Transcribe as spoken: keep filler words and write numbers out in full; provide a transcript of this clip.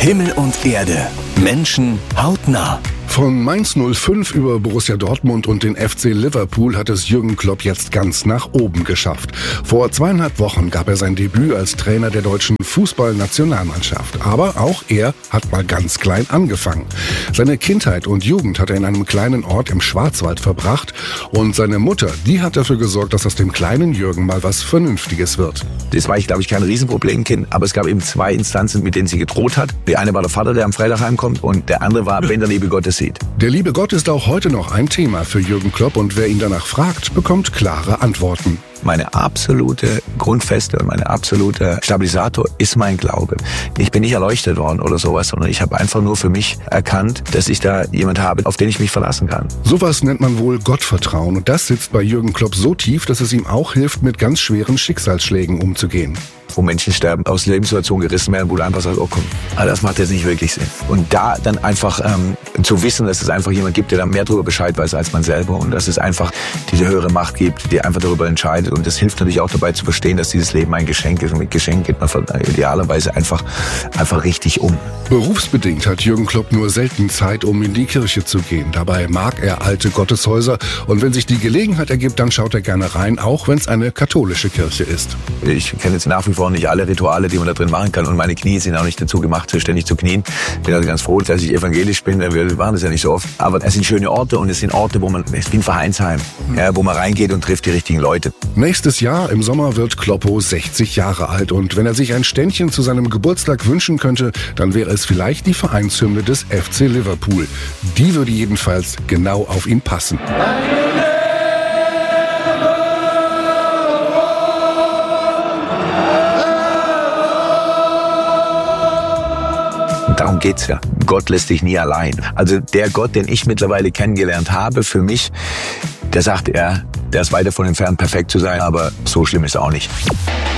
Himmel und Erde. Menschen hautnah. Von Mainz null fünf über Borussia Dortmund und den F C Liverpool hat es Jürgen Klopp jetzt ganz nach oben geschafft. Vor zweieinhalb Wochen gab er sein Debüt als Trainer der deutschen Fußballnationalmannschaft. Aber auch er hat mal ganz klein angefangen. Seine Kindheit und Jugend hat er in einem kleinen Ort im Schwarzwald verbracht. Und seine Mutter, die hat dafür gesorgt, dass aus dem kleinen Jürgen mal was Vernünftiges wird. Das war ich, glaube ich, kein Riesenproblemkind, aber es gab eben zwei Instanzen, mit denen sie gedroht hat. Die eine war der Vater, der am Freitag heimkommt, und der andere war, wenn der liebe Gott es sieht. Der liebe Gott ist auch heute noch ein Thema für Jürgen Klopp, und wer ihn danach fragt, bekommt klare Antworten. Meine absolute Grundfeste und mein absoluter Stabilisator ist mein Glaube. Ich bin nicht erleuchtet worden oder sowas, sondern ich habe einfach nur für mich erkannt, dass ich da jemand habe, auf den ich mich verlassen kann. Sowas nennt man wohl Gottvertrauen, und das sitzt bei Jürgen Klopp so tief, dass es ihm auch hilft, mit ganz schweren Schicksalsschlägen umzugehen. Wo Menschen sterben, aus Lebenssituationen gerissen werden, wo du einfach sagst, oh komm, das macht jetzt nicht wirklich Sinn. Und da dann einfach ähm, zu wissen, dass es einfach jemand gibt, der da mehr darüber Bescheid weiß als man selber, und dass es einfach diese höhere Macht gibt, die einfach darüber entscheidet. Und das hilft natürlich auch dabei zu verstehen, dass dieses Leben ein Geschenk ist. Und mit Geschenk geht man idealerweise einfach, einfach richtig um. Berufsbedingt hat Jürgen Klopp nur selten Zeit, um in die Kirche zu gehen. Dabei mag er alte Gotteshäuser, und wenn sich die Gelegenheit ergibt, dann schaut er gerne rein, auch wenn es eine katholische Kirche ist. Ich kenne jetzt nach wie vor nicht alle Rituale, die man da drin machen kann, und meine Knie sind auch nicht dazu gemacht, ständig zu knien. Ich bin also ganz froh, dass ich evangelisch bin. Wir waren das ja nicht so oft. Aber es sind schöne Orte, und es sind Orte, wo man, es ist wie ein Vereinsheim, ja, wo man reingeht und trifft die richtigen Leute. Nächstes Jahr im Sommer wird Kloppo sechzig Jahre alt, und wenn er sich ein Ständchen zu seinem Geburtstag wünschen könnte, dann wäre es vielleicht die Vereinshymne des F C Liverpool. Die würde jedenfalls genau auf ihn passen. Darum geht's ja. Gott lässt dich nie allein. Also der Gott, den ich mittlerweile kennengelernt habe, für mich, der sagt er, der ist weit davon entfernt, perfekt zu sein, aber so schlimm ist er auch nicht.